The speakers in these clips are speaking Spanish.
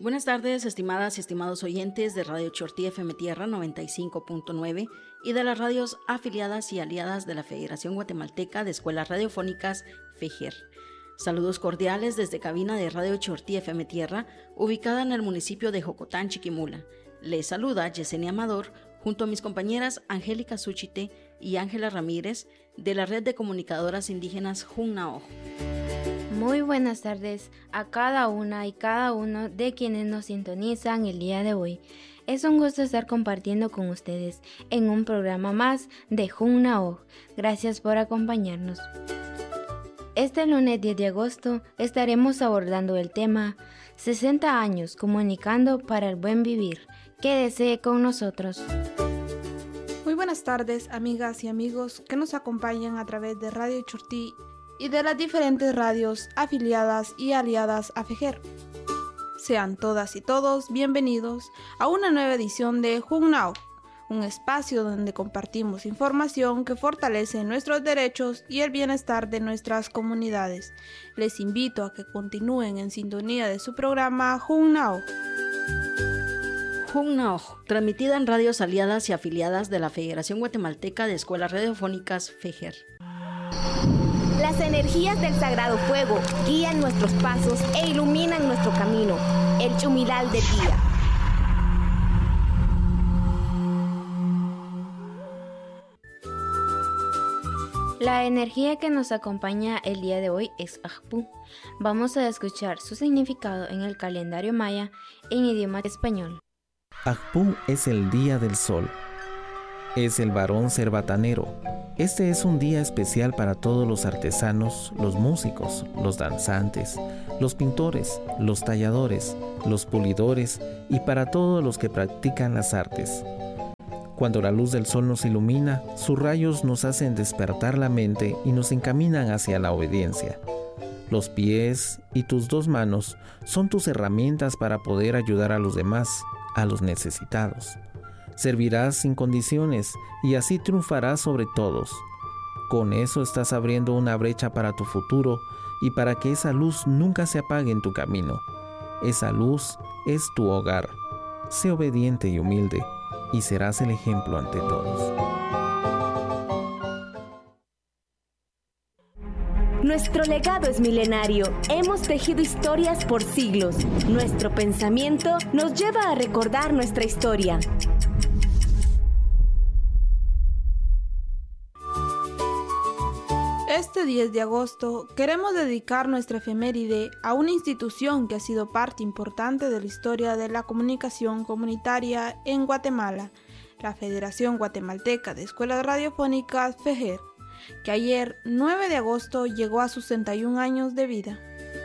Buenas tardes, estimadas y estimados oyentes de Radio Chortí FM Tierra 95.9 y de las radios afiliadas y aliadas de la Federación Guatemalteca de Escuelas Radiofónicas, FEGER. Saludos cordiales desde cabina de Radio Chortí FM Tierra, ubicada en el municipio de Jocotán, Chiquimula. Les saluda Yesenia Amador, junto a mis compañeras Angélica Suchite y Ángela Ramírez, de la Red de Comunicadoras Indígenas Junnaoj. Muy buenas tardes a cada una y cada uno de quienes nos sintonizan el día de hoy. Es un gusto estar compartiendo con ustedes en un programa más de Junnaoj. Gracias por acompañarnos. Este lunes 10 de agosto estaremos abordando el tema 60 años comunicando para el buen vivir. Quédese con nosotros. Muy buenas tardes, amigas y amigos que nos acompañan a través de Radio Chortí y de las diferentes radios afiliadas y aliadas a FEGER. Sean todas y todos bienvenidos a una nueva edición de Junnaoj, un espacio donde compartimos información que fortalece nuestros derechos y el bienestar de nuestras comunidades. Les invito a que continúen en sintonía de su programa Junnaoj. Junnaoj, transmitida en radios aliadas y afiliadas de la Federación Guatemalteca de Escuelas Radiofónicas, FEGER. Las energías del Sagrado Fuego guían nuestros pasos e iluminan nuestro camino, el Chumilal del día. La energía que nos acompaña el día de hoy es Ajpú. Vamos a escuchar su significado en el calendario maya en idioma español. Ajpú es el día del sol. Es el varón cerbatanero. Este es un día especial para todos los artesanos, los músicos, los danzantes, los pintores, los talladores, los pulidores y para todos los que practican las artes. Cuando la luz del sol nos ilumina, sus rayos nos hacen despertar la mente y nos encaminan hacia la obediencia. Los pies y tus dos manos son tus herramientas para poder ayudar a los demás, a los necesitados. Servirás sin condiciones y así triunfarás sobre todos. Con eso estás abriendo una brecha para tu futuro y para que esa luz nunca se apague en tu camino. Esa luz es tu hogar. Sé obediente y humilde y serás el ejemplo ante todos. Nuestro legado es milenario. Hemos tejido historias por siglos. Nuestro pensamiento nos lleva a recordar nuestra historia. Este 10 de agosto queremos dedicar nuestra efeméride a una institución que ha sido parte importante de la historia de la comunicación comunitaria en Guatemala, la Federación Guatemalteca de Escuelas Radiofónicas, FEGER, que ayer, 9 de agosto, llegó a sus 61 años de vida.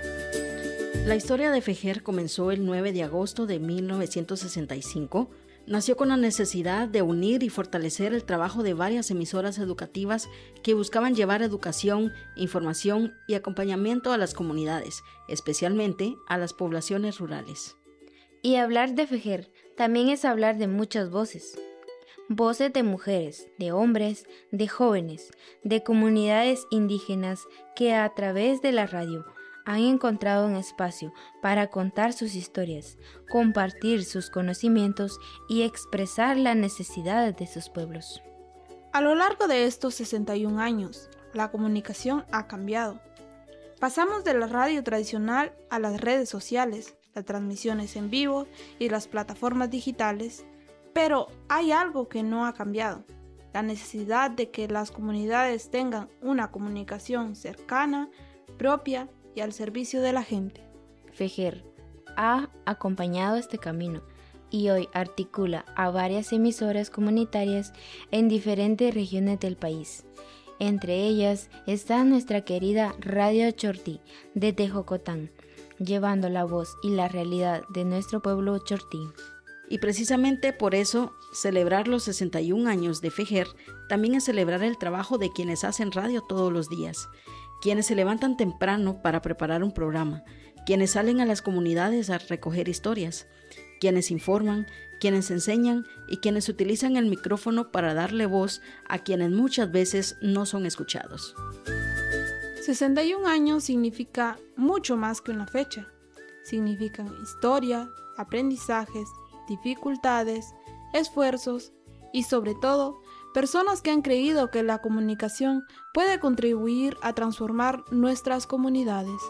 La historia de FEGER comenzó el 9 de agosto de 1965. Nació con la necesidad de unir y fortalecer el trabajo de varias emisoras educativas que buscaban llevar educación, información y acompañamiento a las comunidades, especialmente a las poblaciones rurales. Y hablar de FEGER también es hablar de muchas voces. Voces de mujeres, de hombres, de jóvenes, de comunidades indígenas que a través de la radio han encontrado un espacio para contar sus historias, compartir sus conocimientos y expresar las necesidades de sus pueblos. A lo largo de estos 61 años, la comunicación ha cambiado. Pasamos de la radio tradicional a las redes sociales, las transmisiones en vivo y las plataformas digitales, pero hay algo que no ha cambiado: la necesidad de que las comunidades tengan una comunicación cercana, propia y al servicio de la gente. FEGER ha acompañado este camino y hoy articula a varias emisoras comunitarias en diferentes regiones del país. Entre ellas está nuestra querida Radio Chortí de Tejocotán, llevando la voz y la realidad de nuestro pueblo chortí. Y precisamente por eso, celebrar los 61 años de FEGER también es celebrar el trabajo de quienes hacen radio todos los días, quienes se levantan temprano para preparar un programa, quienes salen a las comunidades a recoger historias, quienes informan, quienes enseñan y quienes utilizan el micrófono para darle voz a quienes muchas veces no son escuchados. 61 años significa mucho más que una fecha. significan historia, aprendizajes, dificultades, esfuerzos y sobre todo, personas que han creído que la comunicación puede contribuir a transformar nuestras comunidades.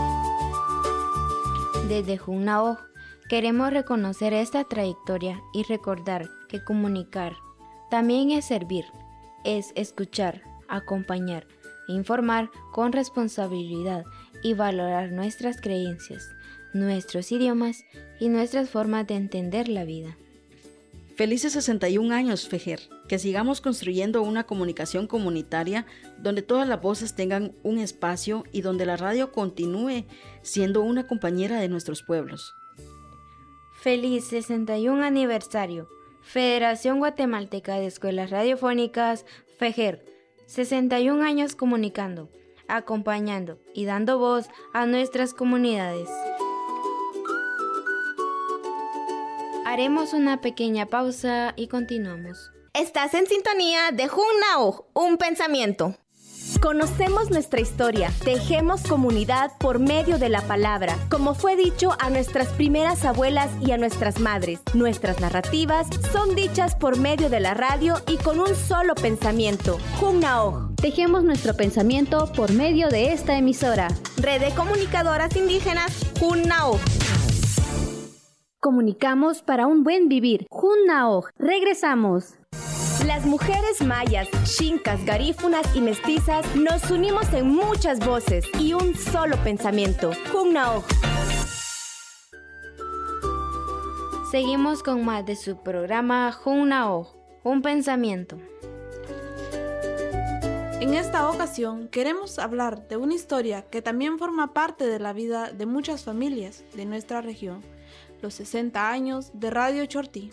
Desde Junnao queremos reconocer esta trayectoria y recordar que comunicar también es servir, es escuchar, acompañar, informar con responsabilidad y valorar nuestras creencias, nuestros idiomas y nuestras formas de entender la vida. Felices 61 años, Fejer. Que sigamos construyendo una comunicación comunitaria donde todas las voces tengan un espacio y donde la radio continúe siendo una compañera de nuestros pueblos. Feliz 61 aniversario. Federación Guatemalteca de Escuelas Radiofónicas, FEGER. 61 años comunicando, acompañando y dando voz a nuestras comunidades. Haremos una pequeña pausa y continuamos. Estás en sintonía de Junnao, un pensamiento. Conocemos nuestra historia, tejemos comunidad por medio de la palabra, como fue dicho a nuestras primeras abuelas y a nuestras madres. Nuestras narrativas son dichas por medio de la radio y con un solo pensamiento. Junnao. Tejemos nuestro pensamiento por medio de esta emisora. Red de Comunicadoras Indígenas, Junnao. Comunicamos para un buen vivir. Junnao. Regresamos. Las mujeres mayas, xincas, garífunas y mestizas nos unimos en muchas voces y un solo pensamiento. Junnao. Seguimos con más de su programa Junnao, un pensamiento. En esta ocasión queremos hablar de una historia que también forma parte de la vida de muchas familias de nuestra región, los 60 años de Radio Chortí.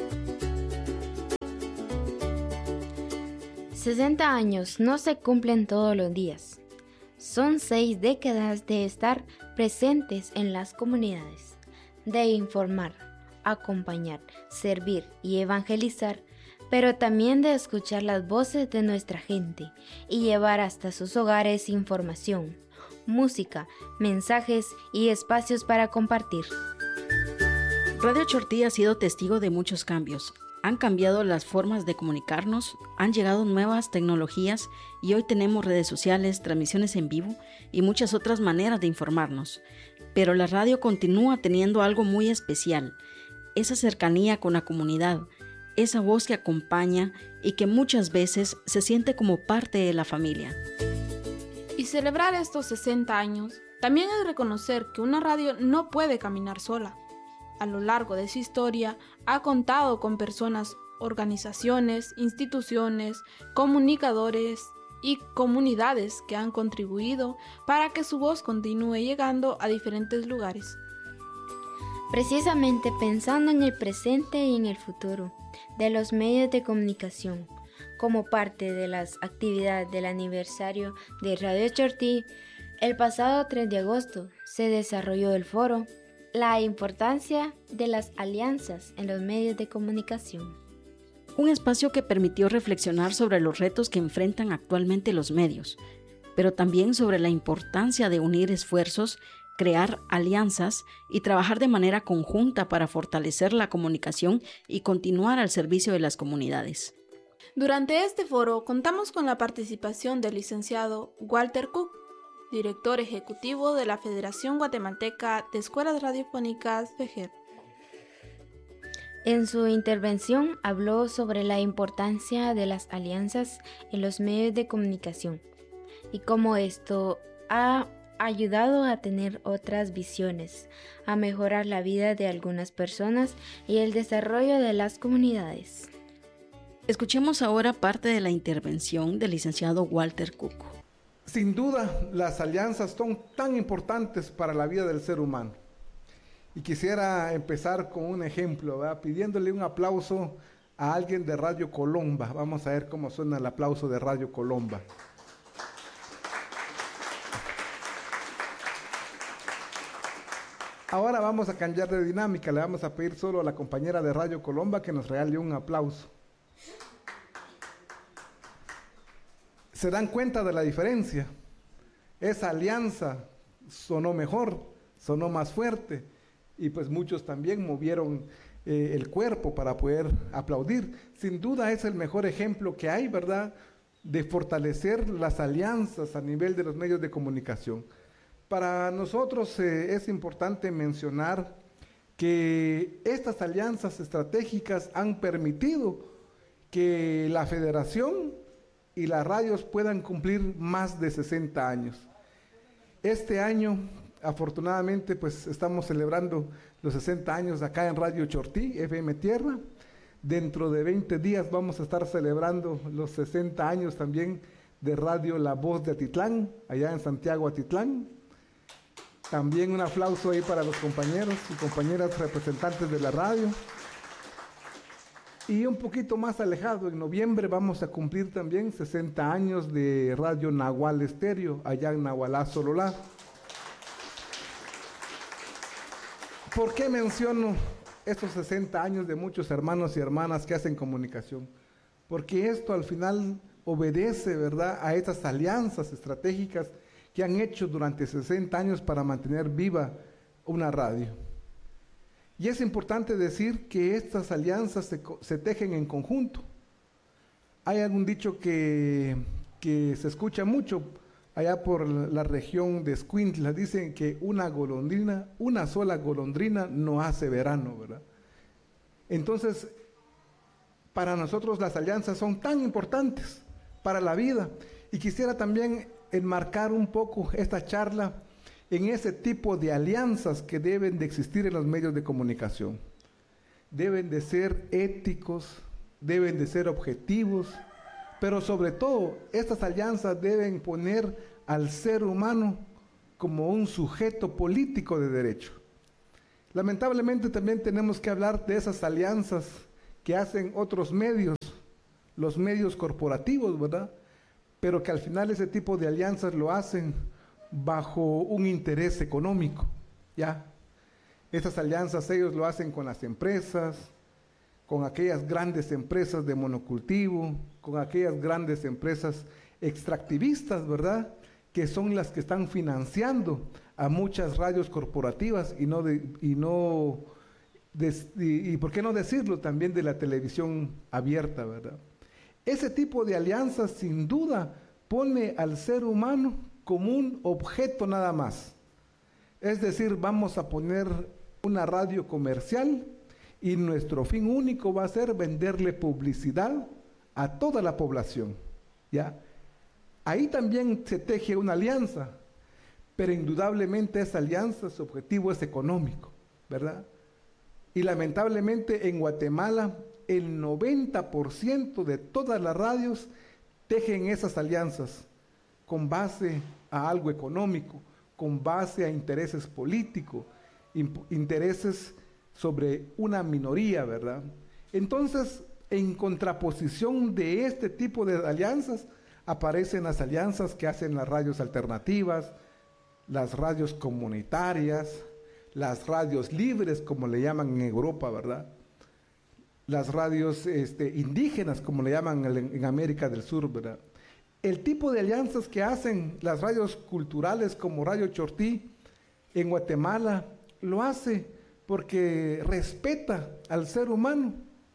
60 años no se cumplen todos los días. Son 6 décadas de estar presentes en las comunidades, de informar, acompañar, servir y evangelizar, pero también de escuchar las voces de nuestra gente y llevar hasta sus hogares información, música, mensajes y espacios para compartir. Radio Chortí ha sido testigo de muchos cambios. Han cambiado las formas de comunicarnos, han llegado nuevas tecnologías y hoy tenemos redes sociales, transmisiones en vivo y muchas otras maneras de informarnos. Pero la radio continúa teniendo algo muy especial, esa cercanía con la comunidad, esa voz que acompaña y que muchas veces se siente como parte de la familia. Y celebrar estos 60 años también es reconocer que una radio no puede caminar sola. A lo largo de su historia ha contado con personas, organizaciones, instituciones, comunicadores y comunidades que han contribuido para que su voz continúe llegando a diferentes lugares. Precisamente pensando en el presente y en el futuro de los medios de comunicación, como parte de las actividades del aniversario de Radio Chortí, el pasado 3 de agosto se desarrolló el foro La importancia de las alianzas en los medios de comunicación. Un espacio que permitió reflexionar sobre los retos que enfrentan actualmente los medios, pero también sobre la importancia de unir esfuerzos, crear alianzas y trabajar de manera conjunta para fortalecer la comunicación y continuar al servicio de las comunidades. Durante este foro contamos con la participación del licenciado Walter Cook, director ejecutivo de la Federación Guatemalteca de Escuelas Radiofónicas, FEGER. En su intervención habló sobre la importancia de las alianzas en los medios de comunicación y cómo esto ha ayudado a tener otras visiones, a mejorar la vida de algunas personas y el desarrollo de las comunidades. Escuchemos ahora parte de la intervención del licenciado Walter Cook. Sin duda, las alianzas son tan importantes para la vida del ser humano. Y quisiera empezar con un ejemplo, ¿verdad? Pidiéndole un aplauso a alguien de Radio Colomba. Vamos a ver cómo suena el aplauso de Radio Colomba. Ahora vamos a cambiar de dinámica. Le vamos a pedir solo a la compañera de Radio Colomba que nos regale un aplauso. ¿Se dan cuenta de la diferencia? Esa alianza sonó mejor, sonó más fuerte y pues muchos también movieron el cuerpo para poder aplaudir. Sin duda es el mejor ejemplo que hay, ¿verdad?, de fortalecer las alianzas a nivel de los medios de comunicación. Para nosotros es importante mencionar que estas alianzas estratégicas han permitido que la federación y las radios puedan cumplir más de 60 años. Este año, afortunadamente, pues estamos celebrando los 60 años acá en Radio Chortí, FM Tierra. Dentro de 20 días vamos a estar celebrando los 60 años también de Radio La Voz de Atitlán, allá en Santiago Atitlán. También un aplauso ahí para los compañeros y compañeras representantes de la radio. Y un poquito más alejado, en noviembre vamos a cumplir también 60 años de Radio Nahual Estéreo, allá en Nahualá, Sololá. ¿Por qué menciono estos 60 años de muchos hermanos y hermanas que hacen comunicación? Porque esto al final obedece, ¿verdad?, a estas alianzas estratégicas que han hecho durante 60 años para mantener viva una radio. Y es importante decir que estas alianzas se tejen en conjunto. Hay algún dicho que se escucha mucho allá por la región de Escuintla. Dicen que una sola golondrina no hace verano, ¿verdad? Entonces, para nosotros las alianzas son tan importantes para la vida. Y quisiera también enmarcar un poco esta charla en ese tipo de alianzas que deben de existir en los medios de comunicación. Deben de ser éticos, deben de ser objetivos, pero sobre todo estas alianzas deben poner al ser humano como un sujeto político de derecho. Lamentablemente también tenemos que hablar de esas alianzas que hacen otros medios, los medios corporativos, ¿verdad?, pero que al final ese tipo de alianzas lo hacen bajo un interés económico, ¿ya? Estas alianzas ellos lo hacen con las empresas, con aquellas grandes empresas de monocultivo, con aquellas grandes empresas extractivistas, ¿verdad?, que son las que están financiando a muchas radios corporativas y por qué no decirlo también de la televisión abierta, ¿verdad? Ese tipo de alianzas sin duda pone al ser humano como un objeto nada más. Es decir, vamos a poner una radio comercial y nuestro fin único va a ser venderle publicidad a toda la población, ¿ya? Ahí también se teje una alianza, pero indudablemente esa alianza, su objetivo es económico, ¿verdad? Y lamentablemente en Guatemala el 90% de todas las radios tejen esas alianzas con base a algo económico, con base a intereses políticos, intereses sobre una minoría, ¿verdad? Entonces, en contraposición de este tipo de alianzas, aparecen las alianzas que hacen las radios alternativas, las radios comunitarias, las radios libres, como le llaman en Europa, ¿verdad? Las radios indígenas, como le llaman en América del Sur, ¿verdad? El tipo de alianzas que hacen las radios culturales como Radio Chortí en Guatemala, lo hace porque respeta al ser humano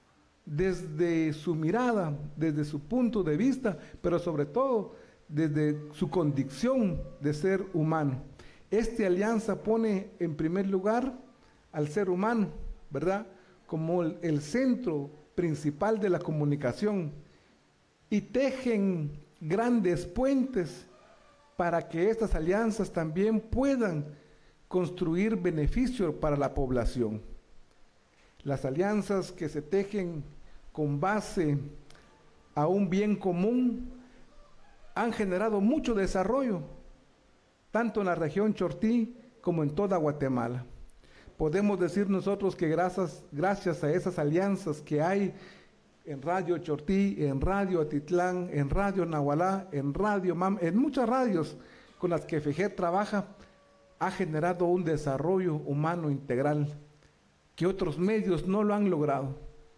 desde su mirada, desde su punto de vista, pero sobre todo desde su condición de ser humano. Esta alianza pone en primer lugar al ser humano, ¿verdad?, como el centro principal de la comunicación, y tejen grandes puentes para que estas alianzas también puedan construir beneficio para la población. Las alianzas que se tejen con base a un bien común han generado mucho desarrollo, tanto en la región Chortí como en toda Guatemala. Podemos decir nosotros que gracias a esas alianzas que hay en Radio Chortí, en Radio Atitlán, en Radio Nahualá, en Radio MAM, en muchas radios con las que FEJER trabaja, ha generado un desarrollo humano integral que otros medios no lo han logrado.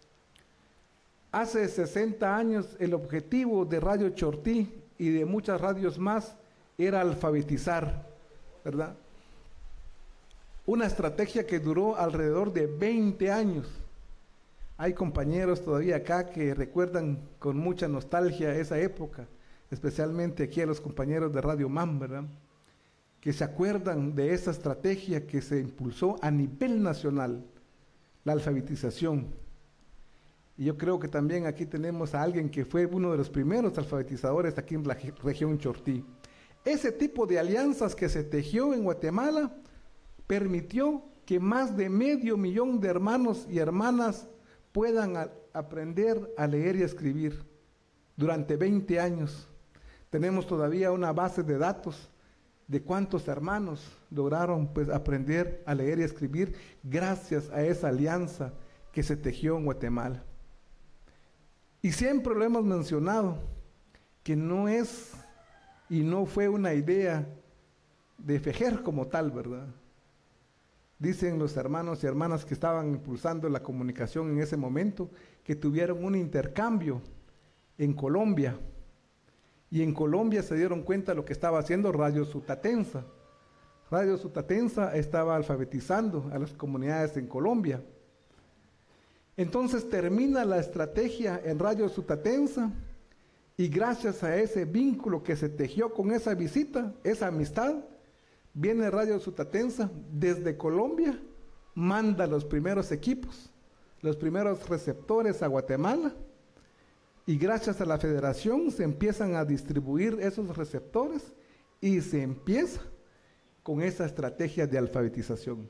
Hace 60 años el objetivo de Radio Chortí y de muchas radios más era alfabetizar, ¿verdad? Una estrategia que duró alrededor de 20 años. Hay compañeros todavía acá que recuerdan con mucha nostalgia esa época, especialmente aquí a los compañeros de Radio MAM, ¿verdad? Que se acuerdan de esa estrategia que se impulsó a nivel nacional, la alfabetización. Y yo creo que también aquí tenemos a alguien que fue uno de los primeros alfabetizadores aquí en la región Chortí. Ese tipo de alianzas que se tejió en Guatemala permitió que más de 500,000 de hermanos y hermanas puedan aprender a leer y a escribir durante 20 años. Tenemos todavía una base de datos de cuántos hermanos lograron pues aprender a leer y a escribir gracias a esa alianza que se tejió en Guatemala. Y siempre lo hemos mencionado, que no es y no fue una idea de FEJER como tal, ¿verdad? Dicen los hermanos y hermanas que estaban impulsando la comunicación en ese momento, que tuvieron un intercambio en Colombia, y en Colombia se dieron cuenta de lo que estaba haciendo Radio Sutatensa. Radio Sutatensa estaba alfabetizando a las comunidades en Colombia. Entonces termina la estrategia en Radio Sutatensa, y gracias a ese vínculo que se tejió con esa visita, esa amistad, viene Radio Sutatensa desde Colombia, manda los primeros equipos, los primeros receptores a Guatemala, y gracias a la federación se empiezan a distribuir esos receptores y se empieza con esa estrategia de alfabetización.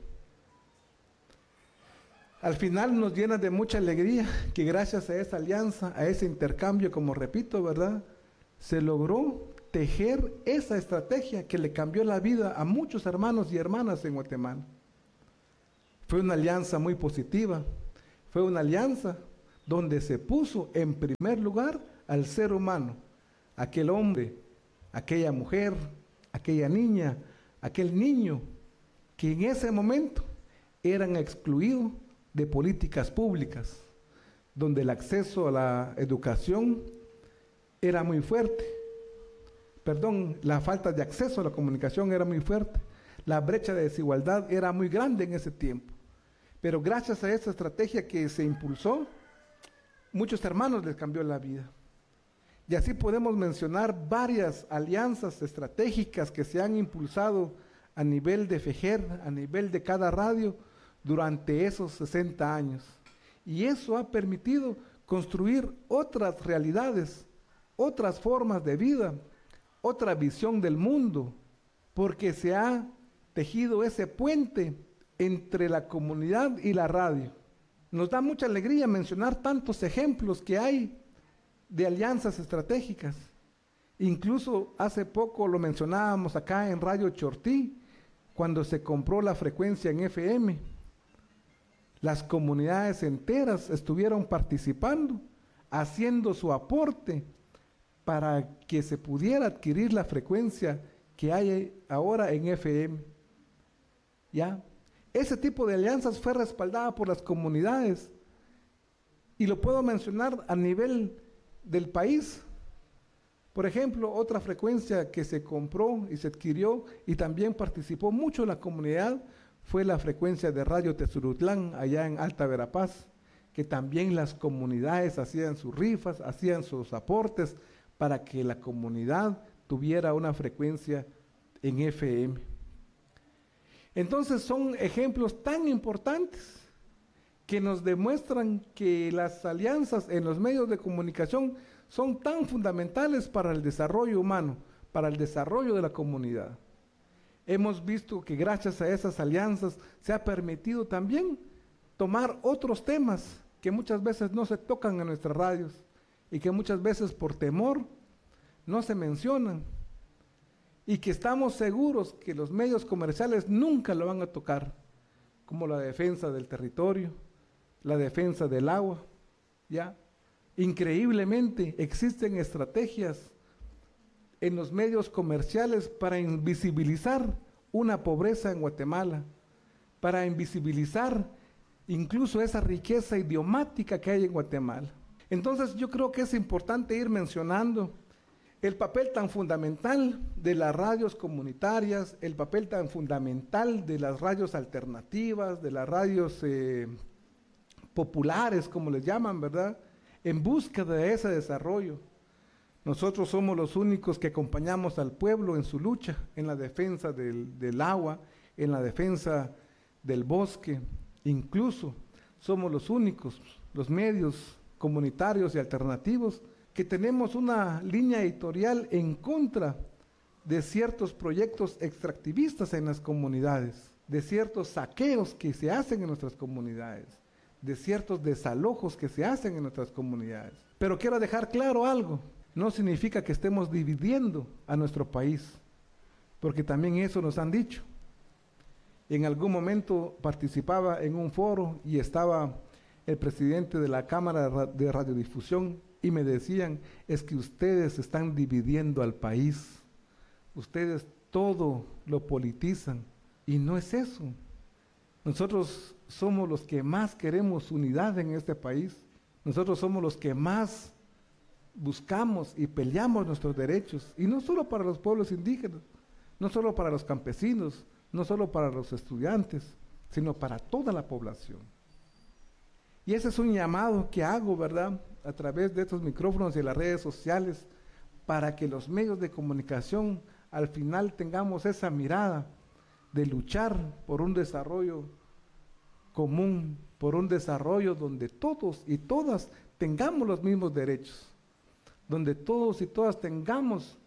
Al final nos llena de mucha alegría que gracias a esa alianza, a ese intercambio, como repito, ¿verdad?, se logró tejer esa estrategia que le cambió la vida a muchos hermanos y hermanas en Guatemala. Fue una alianza muy positiva, fue una alianza donde se puso en primer lugar al ser humano, aquel hombre, aquella mujer, aquella niña, aquel niño, que en ese momento eran excluidos de políticas públicas, donde el acceso a la educación era muy fuerte. La falta de acceso a la comunicación era muy fuerte. La brecha de desigualdad era muy grande en ese tiempo. Pero gracias a esa estrategia que se impulsó, muchos hermanos les cambió la vida. Y así podemos mencionar varias alianzas estratégicas que se han impulsado a nivel de FEJER, a nivel de cada radio, durante esos 60 años. Y eso ha permitido construir otras realidades, otras formas de vida, otra visión del mundo, porque se ha tejido ese puente entre la comunidad y la radio. Nos da mucha alegría mencionar tantos ejemplos que hay de alianzas estratégicas. Incluso hace poco lo mencionábamos acá en Radio Chortí, cuando se compró la frecuencia en FM. Las comunidades enteras estuvieron participando, haciendo su aporte para que se pudiera adquirir la frecuencia que hay ahora en FM. ¿Ya? Ese tipo de alianzas fue respaldada por las comunidades. Y lo puedo mencionar a nivel del país. Por ejemplo, otra frecuencia que se compró y se adquirió y también participó mucho la comunidad fue la frecuencia de Radio Tezurutlán, allá en Alta Verapaz, que también las comunidades hacían sus rifas, hacían sus aportes para que la comunidad tuviera una frecuencia en FM. Entonces son ejemplos tan importantes que nos demuestran que las alianzas en los medios de comunicación son tan fundamentales para el desarrollo humano, para el desarrollo de la comunidad. Hemos visto que gracias a esas alianzas se ha permitido también tomar otros temas que muchas veces no se tocan en nuestras radios y que muchas veces por temor no se mencionan y que estamos seguros que los medios comerciales nunca lo van a tocar, como la defensa del territorio, la defensa del agua, ¿ya? Increíblemente existen estrategias en los medios comerciales para invisibilizar una pobreza en Guatemala, para invisibilizar incluso esa riqueza idiomática que hay en Guatemala. Entonces yo creo que es importante ir mencionando El papel tan fundamental de las radios comunitarias, el papel tan fundamental de las radios alternativas, de las radios populares, como les llaman, ¿verdad? En búsqueda de ese desarrollo. Nosotros somos los únicos que acompañamos al pueblo en su lucha, en la defensa del agua, en la defensa del bosque. Incluso somos los únicos, los medios comunitarios y alternativos, que tenemos una línea editorial en contra de ciertos proyectos extractivistas en las comunidades, de ciertos saqueos que se hacen en nuestras comunidades, de ciertos desalojos que se hacen en nuestras comunidades. Pero quiero dejar claro algo, no significa que estemos dividiendo a nuestro país, porque también eso nos han dicho. En algún momento participaba en un foro y estaba el presidente de la Cámara de Radiodifusión y me decían, es que ustedes están dividiendo al país, ustedes todo lo politizan, y no es eso. Nosotros somos los que más queremos unidad en este país, nosotros somos los que más buscamos y peleamos nuestros derechos, y no solo para los pueblos indígenas, no solo para los campesinos, no solo para los estudiantes, sino para toda la población. Y ese es un llamado que hago, ¿verdad?, a través de estos micrófonos y de las redes sociales, para que los medios de comunicación al final tengamos esa mirada de luchar por un desarrollo común, por un desarrollo donde todos y todas tengamos los mismos derechos, donde todos y todas tengamos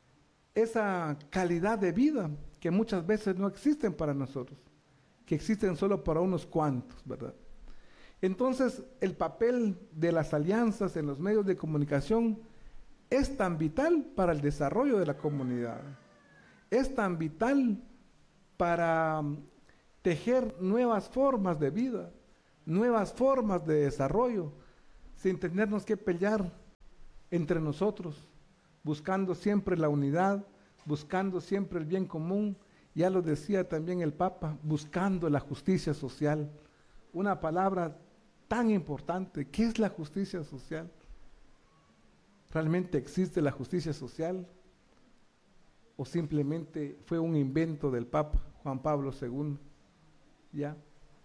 esa calidad de vida que muchas veces no existen para nosotros, que existen solo para unos cuantos, ¿verdad? Entonces, el papel de las alianzas en los medios de comunicación es tan vital para el desarrollo de la comunidad, es tan vital para tejer nuevas formas de vida, nuevas formas de desarrollo, sin tenernos que pelear entre nosotros, buscando siempre la unidad, buscando siempre el bien común. Ya lo decía también el Papa, buscando la justicia social. Una palabra tan importante. ¿Qué es la justicia social? ¿Realmente existe la justicia social? ¿O simplemente fue un invento del Papa Juan Pablo II? ¿Ya?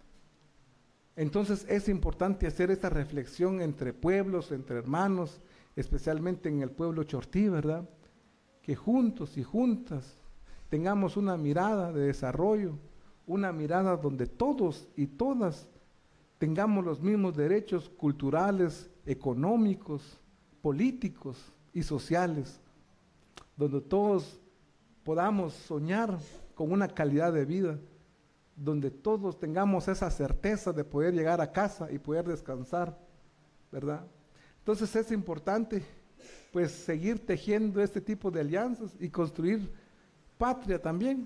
Entonces es importante hacer esta reflexión entre pueblos, entre hermanos, especialmente en el pueblo chortí, ¿verdad? Que juntos y juntas tengamos una mirada de desarrollo, una mirada donde todos y todas tengamos los mismos derechos culturales, económicos, políticos y sociales, donde todos podamos soñar con una calidad de vida, donde todos tengamos esa certeza de poder llegar a casa y poder descansar, ¿verdad? Entonces es importante pues seguir tejiendo este tipo de alianzas y construir patria también.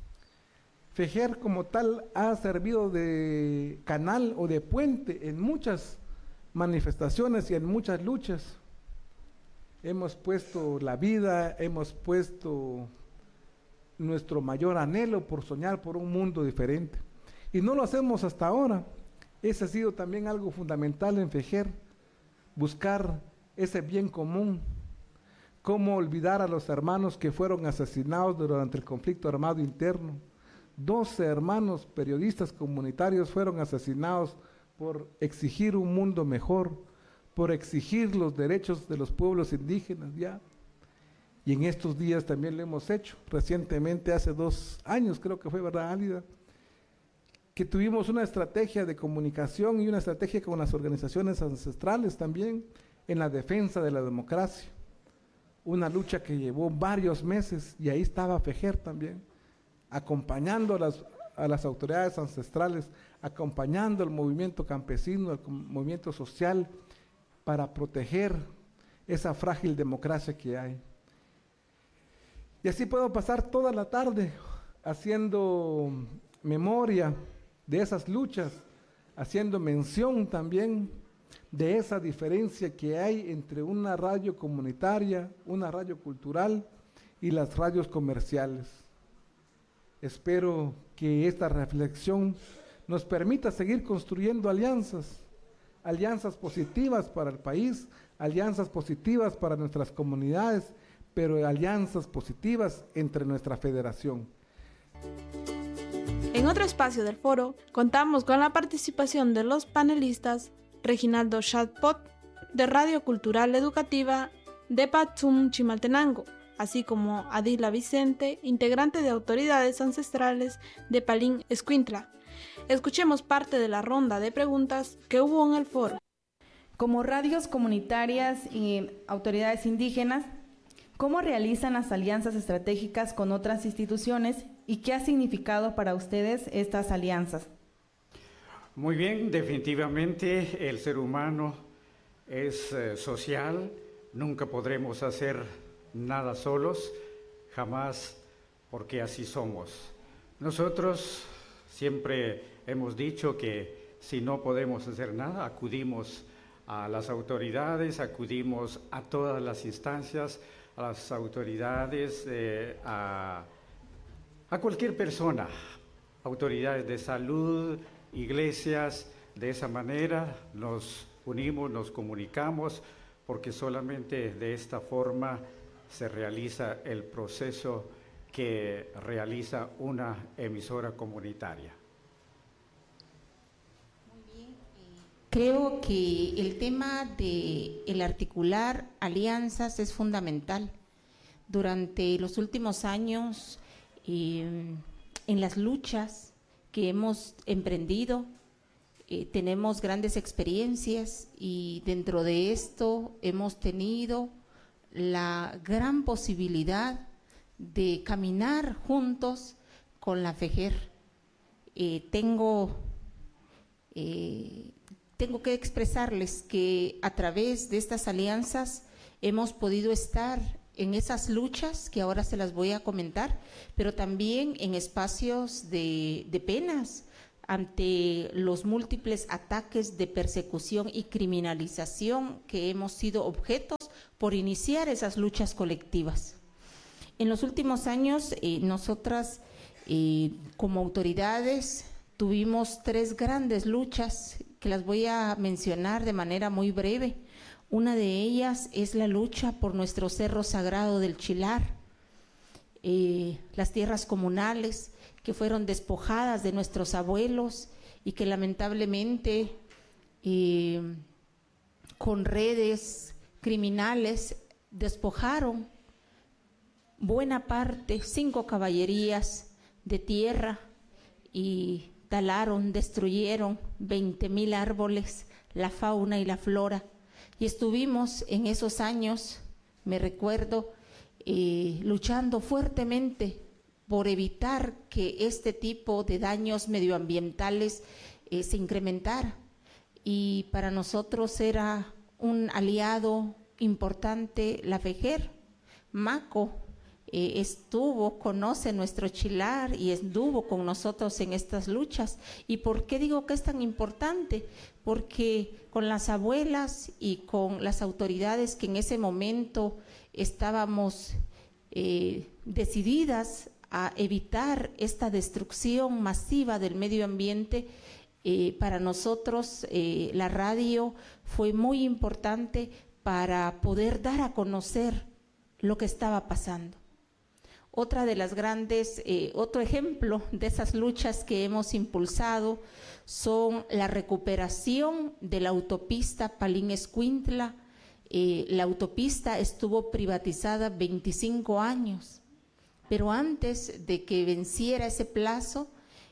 FEJER como tal ha servido de canal o de puente en muchas manifestaciones y en muchas luchas. Hemos puesto la vida, hemos puesto nuestro mayor anhelo por soñar por un mundo diferente. Y no lo hacemos hasta ahora. Ese ha sido también algo fundamental en FEJER, buscar ese bien común. ¿Cómo olvidar a los hermanos que fueron asesinados durante el conflicto armado interno? 12 hermanos periodistas comunitarios fueron asesinados por exigir un mundo mejor, por exigir los derechos de los pueblos indígenas, ¿ya? Y en estos días también lo hemos hecho. Recientemente, hace 2 años, creo que fue, ¿verdad, Álida?, que tuvimos una estrategia de comunicación y una estrategia con las organizaciones ancestrales también en la defensa de la democracia. Una lucha que llevó varios meses y ahí estaba FEJER también, acompañando a las autoridades ancestrales, acompañando al movimiento campesino, al movimiento social, para proteger esa frágil democracia que hay. Y así puedo pasar toda la tarde haciendo memoria de esas luchas, haciendo mención también de esa diferencia que hay entre una radio comunitaria, una radio cultural y las radios comerciales. Espero que esta reflexión nos permita seguir construyendo alianzas positivas para el país, alianzas positivas para nuestras comunidades, pero alianzas positivas entre nuestra federación. En otro espacio del foro, contamos con la participación de los panelistas Reginaldo Chatpot, de Radio Cultural Educativa de Patzum, Chimaltenango, así como Adila Vicente, integrante de Autoridades Ancestrales de Palín Escuintla. Escuchemos parte de la ronda de preguntas que hubo en el foro. Como radios comunitarias y autoridades indígenas, ¿cómo realizan las alianzas estratégicas con otras instituciones y qué ha significado para ustedes estas alianzas? Muy bien, definitivamente el ser humano es social, nunca podremos hacer nada solos, jamás, porque así somos. Nosotros siempre hemos dicho que si no podemos hacer nada, acudimos a las autoridades, acudimos a todas las instancias, a las autoridades, a cualquier persona, autoridades de salud, iglesias. De esa manera nos unimos, nos comunicamos, porque solamente de esta forma se realiza el proceso que realiza una emisora comunitaria. Creo que el tema de el articular alianzas es fundamental. Durante los últimos años, en las luchas que hemos emprendido, tenemos grandes experiencias y dentro de esto hemos tenido la gran posibilidad de caminar juntos con la FEGER. Tengo que expresarles que a través de estas alianzas hemos podido estar en esas luchas que ahora se las voy a comentar, pero también en espacios de penas ante los múltiples ataques de persecución y criminalización que hemos sido objetos por iniciar esas luchas colectivas. En los últimos años, nosotras como autoridades tuvimos 3 grandes luchas que las voy a mencionar de manera muy breve. Una de ellas es la lucha por nuestro cerro sagrado del Chilar, las tierras comunales que fueron despojadas de nuestros abuelos y que lamentablemente con redes criminales despojaron buena parte, 5 caballerías de tierra y talaron, destruyeron 20,000 árboles, la fauna y la flora. Y estuvimos en esos años, me recuerdo, luchando fuertemente por evitar que este tipo de daños medioambientales se incrementara. Y para nosotros era un aliado importante la FEGER. Maco conoce nuestro Chilar y estuvo con nosotros en estas luchas. ¿Y por qué digo que es tan importante? Porque con las abuelas y con las autoridades que en ese momento estábamos decididas a evitar esta destrucción masiva del medio ambiente, para nosotros la radio fue muy importante para poder dar a conocer lo que estaba pasando. Otra de las grandes, otro ejemplo de esas luchas que hemos impulsado son la recuperación de la autopista Palín Escuintla. La autopista estuvo privatizada 25 años, pero antes de que venciera ese plazo,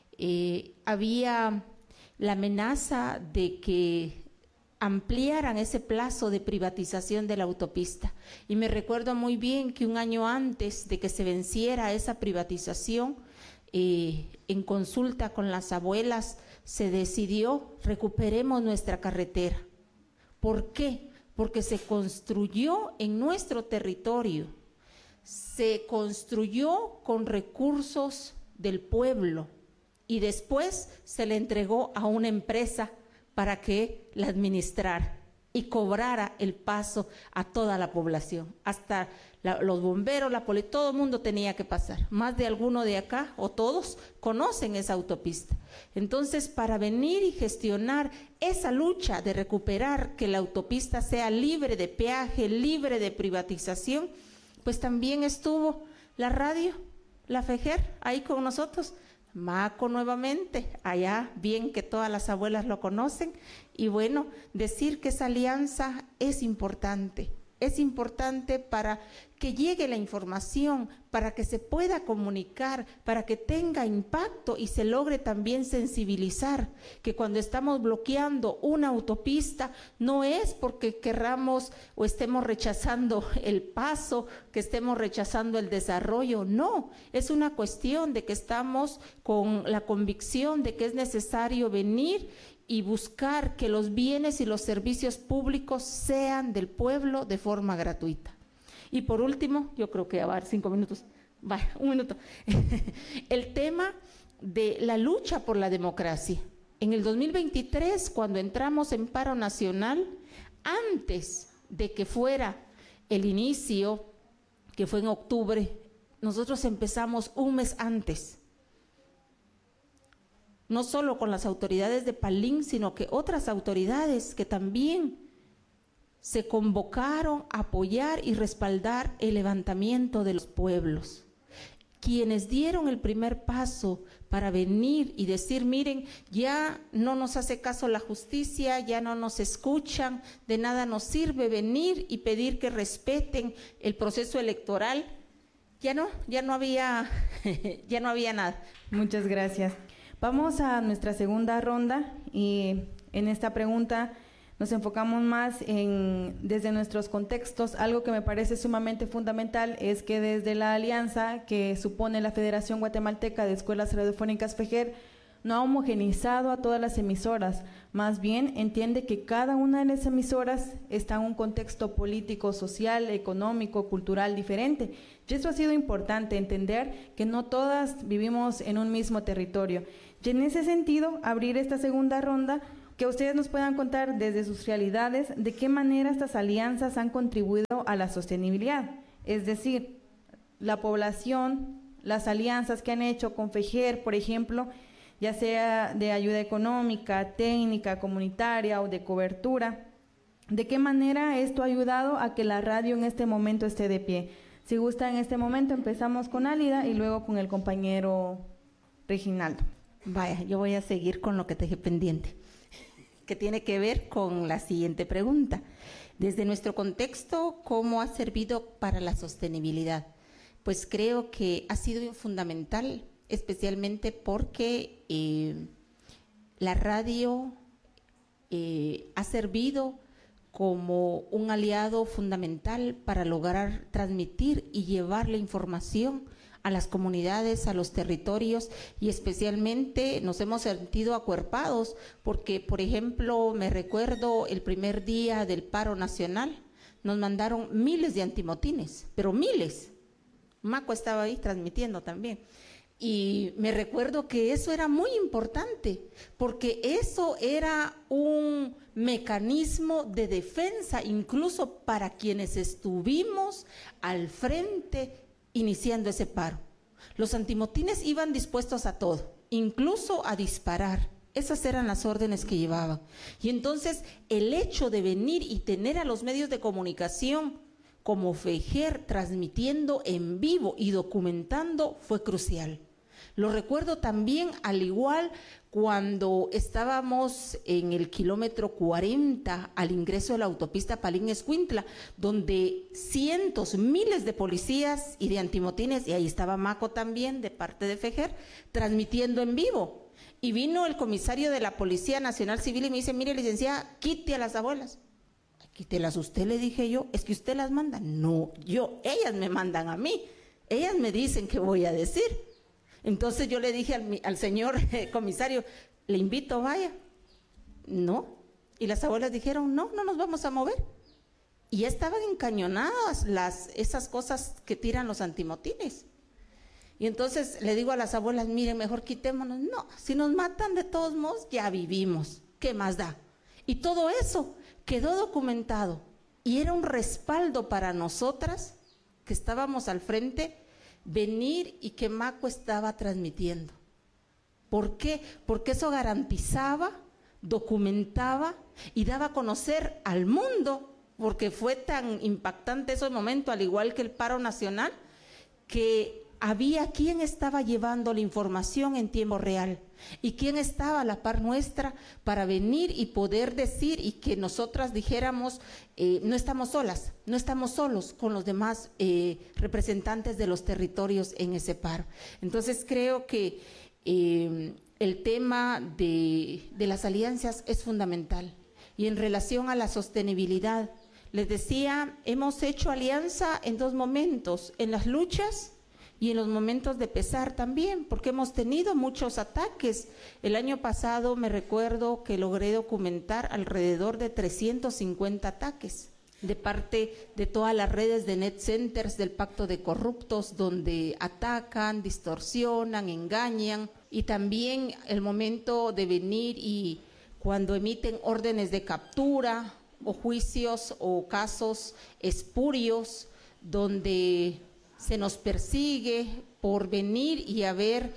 había la amenaza de que ampliaran ese plazo de privatización de la autopista. Y me recuerdo muy bien que un año antes de que se venciera esa privatización, en consulta con las abuelas, se decidió recuperemos nuestra carretera. ¿Por qué? Porque se construyó en nuestro territorio, se construyó con recursos del pueblo y después se le entregó a una empresa para que la administrara y cobrara el paso a toda la población, hasta los bomberos, la policía, todo el mundo tenía que pasar. Más de alguno de acá, o todos, conocen esa autopista. Entonces, para venir y gestionar esa lucha de recuperar que la autopista sea libre de peaje, libre de privatización, pues también estuvo la radio, la FEGER, ahí con nosotros. Maco nuevamente, allá bien que todas las abuelas lo conocen. Y bueno, decir que esa alianza es importante para que llegue la información, para que se pueda comunicar, para que tenga impacto y se logre también sensibilizar que cuando estamos bloqueando una autopista no es porque querramos o estemos rechazando el paso, que estemos rechazando el desarrollo, no, es una cuestión de que estamos con la convicción de que es necesario venir y buscar que los bienes y los servicios públicos sean del pueblo de forma gratuita. Y por último, yo creo que va a haber 5 minutos, vaya, un minuto, el tema de la lucha por la democracia. En el 2023, cuando entramos en paro nacional, antes de que fuera el inicio, que fue en octubre, nosotros empezamos un mes antes. No solo con las autoridades de Palín, sino que otras autoridades que también se convocaron a apoyar y respaldar el levantamiento de los pueblos. Quienes dieron el primer paso para venir y decir, miren, ya no nos hace caso la justicia, ya no nos escuchan, de nada nos sirve venir y pedir que respeten el proceso electoral, ya no había nada. Muchas gracias. Vamos a nuestra segunda ronda y en esta pregunta nos enfocamos más desde nuestros contextos. Algo que me parece sumamente fundamental es que desde la alianza que supone la Federación Guatemalteca de Escuelas Radiofónicas FEGER no ha homogeneizado a todas las emisoras, más bien entiende que cada una de las emisoras está en un contexto político, social, económico, cultural diferente. Y eso ha sido importante, entender que no todas vivimos en un mismo territorio. Y en ese sentido, abrir esta segunda ronda, que ustedes nos puedan contar desde sus realidades de qué manera estas alianzas han contribuido a la sostenibilidad. Es decir, la población, las alianzas que han hecho con FEGER, por ejemplo, ya sea de ayuda económica, técnica, comunitaria o de cobertura, ¿de qué manera esto ha ayudado a que la radio en este momento esté de pie? Si gusta, en este momento empezamos con Álida y luego con el compañero Reginaldo. Vaya, yo voy a seguir con lo que te dejé pendiente, que tiene que ver con la siguiente pregunta. Desde nuestro contexto, ¿cómo ha servido para la sostenibilidad? Pues creo que ha sido fundamental, especialmente porque la radio ha servido como un aliado fundamental para lograr transmitir y llevar la información a las comunidades, a los territorios, y especialmente nos hemos sentido acuerpados porque, por ejemplo, me recuerdo el primer día del paro nacional, nos mandaron miles de antimotines, pero miles. Maco estaba ahí transmitiendo también. Y me recuerdo que eso era muy importante, porque eso era un mecanismo de defensa, incluso para quienes estuvimos al frente iniciando ese paro. Los antimotines iban dispuestos a todo, incluso a disparar. Esas eran las órdenes que llevaban. Y entonces el hecho de venir y tener a los medios de comunicación como FEGER transmitiendo en vivo y documentando fue crucial. Lo recuerdo también, al igual, cuando estábamos en el kilómetro 40 al ingreso de la autopista Palín-Escuintla, donde cientos, miles de policías y de antimotines, y ahí estaba Maco también de parte de FEGER, transmitiendo en vivo. Y vino el comisario de la Policía Nacional Civil y me dice, mire, licenciada, quite a las abuelas. Quítelas usted, le dije yo, ¿es que usted las manda? No, ellas me mandan a mí, ellas me dicen qué voy a decir. Entonces yo le dije al señor comisario, le invito, vaya. No. Y las abuelas dijeron, no nos vamos a mover. Y ya estaban encañonadas esas cosas que tiran los antimotines. Y entonces le digo a las abuelas, miren, mejor quitémonos. No, si nos matan de todos modos, ya vivimos. ¿Qué más da? Y todo eso quedó documentado. Y era un respaldo para nosotras, que estábamos al frente, venir y que Maco estaba transmitiendo. ¿Por qué? Porque eso garantizaba, documentaba y daba a conocer al mundo porque fue tan impactante ese momento, al igual que el paro nacional, que había quien estaba llevando la información en tiempo real y quien estaba a la par nuestra para venir y poder decir y que nosotras dijéramos, no estamos solas, no estamos solos con los demás representantes de los territorios en ese paro. Entonces creo que el tema de las alianzas es fundamental. Y en relación a la sostenibilidad, les decía, hemos hecho alianza en dos momentos, en las luchas y en los momentos de pesar también, porque hemos tenido muchos ataques. El año pasado me recuerdo que logré documentar alrededor de 350 ataques de parte de todas las redes de net centers del Pacto de Corruptos, donde atacan, distorsionan, engañan, y también el momento de venir y cuando emiten órdenes de captura o juicios o casos espurios donde se nos persigue por venir y haber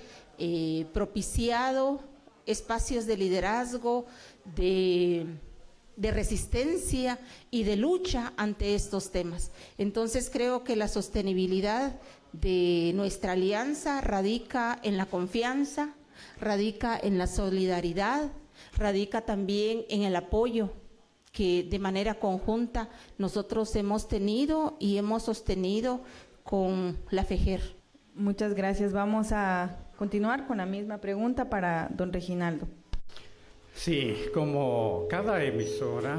propiciado espacios de liderazgo, de resistencia y de lucha ante estos temas. Entonces creo que la sostenibilidad de nuestra alianza radica en la confianza, radica en la solidaridad, radica también en el apoyo que de manera conjunta nosotros hemos tenido y hemos sostenido con la FEJER. Muchas gracias. Vamos a continuar con la misma pregunta para don Reginaldo. Sí, como cada emisora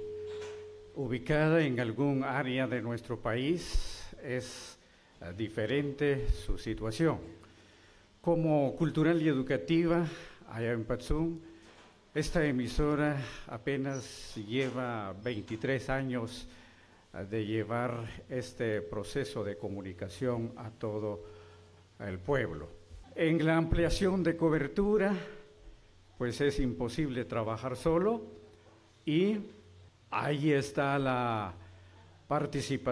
ubicada en algún área de nuestro país es diferente su situación. Como cultural y educativa, allá en Patzún, esta emisora apenas lleva 23 años de llevar este proceso de comunicación a todo el pueblo. En la ampliación de cobertura, pues es imposible trabajar solo y ahí está la participación